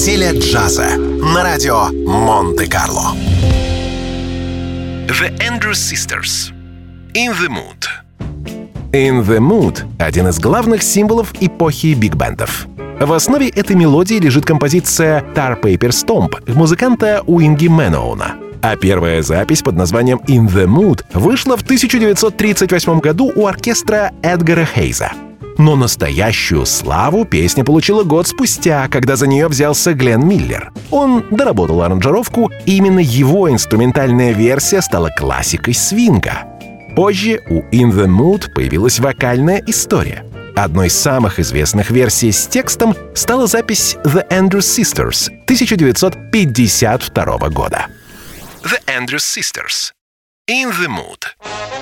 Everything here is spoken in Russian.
Неделя джаза на радио Монте-Карло. The Andrews Sisters. In the Mood. In the Mood — один из главных символов эпохи биг-бендов. В основе этой мелодии лежит композиция «Tar Paper Stomp» музыканта Уинги Мэноуна. А первая запись под названием «In the Mood» вышла в 1938 году у оркестра Эдгара Хейза. Но настоящую славу песня получила год спустя, когда за нее взялся Глен Миллер. Он доработал аранжировку, и именно его инструментальная версия стала классикой свинга. Позже у «In the Mood» появилась вокальная история. Одной из самых известных версий с текстом стала запись «The Andrews Sisters» 1952 года. The Andrews Sisters. In the Mood.